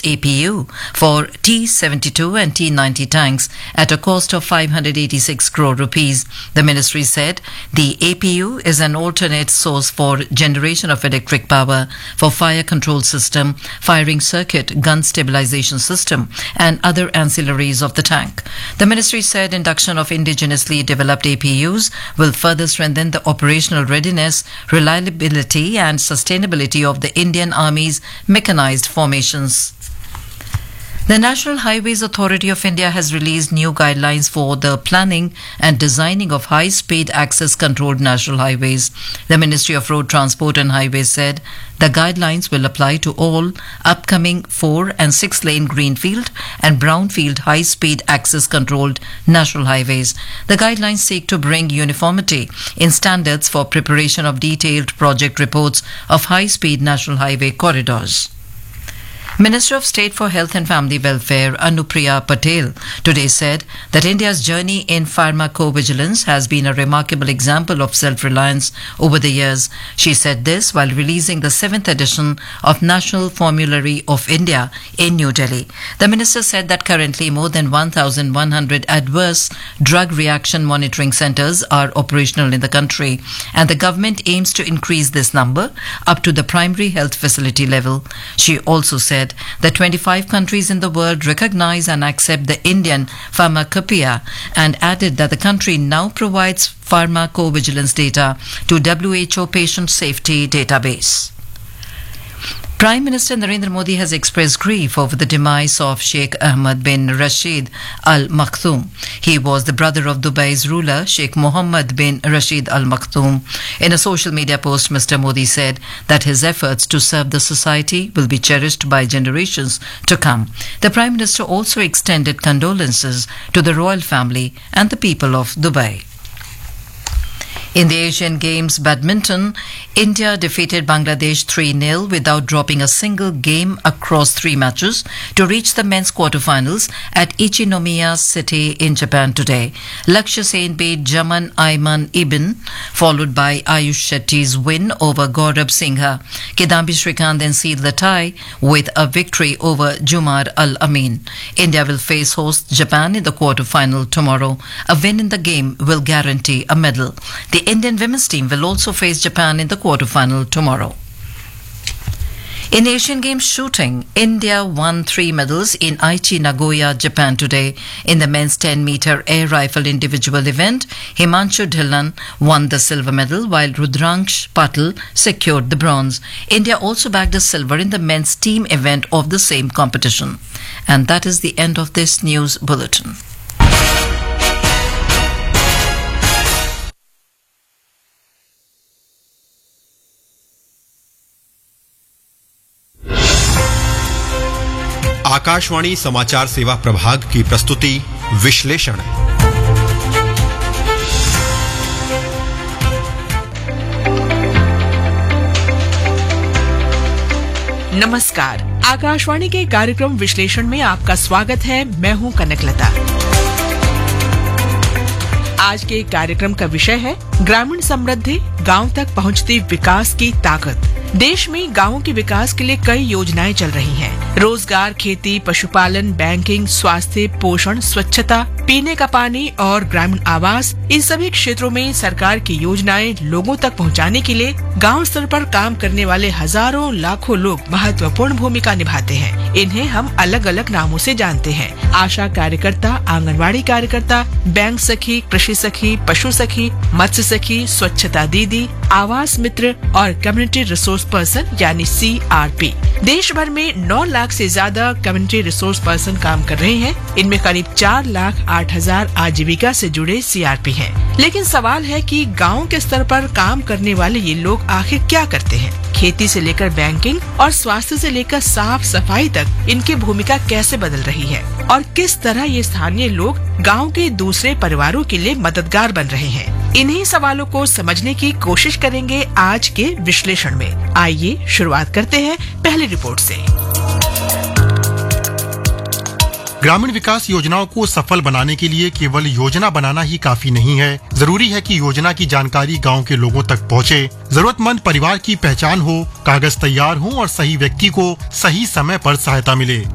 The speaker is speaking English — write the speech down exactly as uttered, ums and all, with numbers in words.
A P U for T seventy-two and T ninety tanks at a cost of five hundred eighty-six crore rupees. The ministry said the A P U is an alternate source for generation of electric power for fire control system, firing circuit, gun stabilization system and other ancillaries of the tank. The ministry said induction of indigenously developed A P Us will further strengthen the operational readiness, reliability and sustainability of the Indian Army's mechanized formations. The National Highways Authority of India has released new guidelines for the planning and designing of high-speed access-controlled national highways. The Ministry of Road Transport and Highways said the guidelines will apply to all upcoming four- and six-lane greenfield and brownfield high-speed access-controlled national highways. The guidelines seek to bring uniformity in standards for preparation of detailed project reports of high-speed national highway corridors. Minister of State for Health and Family Welfare Anupriya Patel today said that India's journey in pharmacovigilance has been a remarkable example of self-reliance over the years. She said this while releasing the seventh edition of National Formulary of India in New Delhi. The minister said that currently more than one thousand one hundred adverse drug reaction monitoring centres are operational in the country, and the government aims to increase this number up to the primary health facility level. She also said that twenty-five countries in the world recognize and accept the Indian pharmacopoeia and added that the country now provides pharmacovigilance data to W H O Patient Safety Database. Prime Minister Narendra Modi has expressed grief over the demise of Sheikh Ahmed bin Rashid Al Maktoum. He was the brother of Dubai's ruler, Sheikh Mohammed bin Rashid Al Maktoum. In a social media post, Mister Modi said that his efforts to serve the society will be cherished by generations to come. The Prime Minister also extended condolences to the royal family and the people of Dubai. In the Asian Games badminton, India defeated Bangladesh three nil without dropping a single game across three matches to reach the men's quarterfinals at Ichinomiya City in Japan today. Lakshya Sen beat Jaman Ayman Ibn, followed by Ayush Shetty's win over Gaurav Singha. Kidambi Srikanth then sealed the tie with a victory over Jumar Al Amin. India will face host Japan in the quarterfinal tomorrow. A win in the game will guarantee a medal. The Indian women's team will also face Japan in the quarterfinal tomorrow. In Asian Games shooting, India won three medals in Aichi, Nagoya, Japan today. In the men's ten meter air rifle individual event, Himanshu Dhillon won the silver medal while Rudraksh Patil secured the bronze. India also bagged a silver in the men's team event of the same competition. And that is the end of this news bulletin. Akashvani समाचार सेवा प्रभाग की प्रस्तुति विश्लेषण। नमस्कार, आकाशवाणी के कार्यक्रम विश्लेषण में आपका स्वागत है। मैं हूं कनकलता। आज के कार्यक्रम का विषय है ग्रामीण समृद्धि, गांव तक पहुंचती विकास की ताकत। देश में गांवों के विकास के लिए कई योजनाएं चल रही हैं। रोजगार, खेती, पशुपालन, बैंकिंग, स्वास्थ्य, पोषण, स्वच्छता, पीने का पानी और ग्रामीण आवास, इन सभी क्षेत्रों में सरकार की योजनाएं लोगों तक पहुंचाने के लिए गांव स्तर पर काम करने वाले हजारों लाखों लोग महत्वपूर्ण भूमिका निभाते हैं। इन्हें हम अलग अलग नामों से जानते हैं। आशा कार्यकर्ता, आंगनवाड़ी कार्यकर्ता, बैंक सखी, कृषि सखी, पशु सखी, मत्स्य सखी, स्वच्छता दीदी, आवास मित्र और कम्युनिटी रिसोर्स पर्सन यानी सी आर पी। देश भर में नौ लाख से ज्यादा कम्युनिटी रिसोर्स पर्सन काम कर रहे हैं। इनमें करीब चार लाख आठ हजार आजीविका से जुड़े सी आर पी हैं। लेकिन सवाल है कि गांव के स्तर पर काम करने वाले ये लोग आखिर क्या करते हैं? खेती से लेकर बैंकिंग और स्वास्थ्य से लेकर साफ सफाई तक इनकी भूमिका कैसे बदल रही है और किस तरह ये स्थानीय लोग गांव के दूसरे परिवारों के लिए मददगार बन रहे हैं? इन्हीं सवालों को समझने की कोशिश करेंगे आज के विश्लेषण में। आइए शुरुआत करते हैं पहली रिपोर्ट से। ग्रामीण विकास योजनाओं को सफल बनाने के लिए केवल योजना बनाना ही काफी नहीं है। जरूरी है कि योजना की जानकारी गांव के लोगों तक पहुंचे, जरूरतमंद परिवार की पहचान हो, कागज तैयार हो और सही व्यक्ति को सही समय पर सहायता मिले।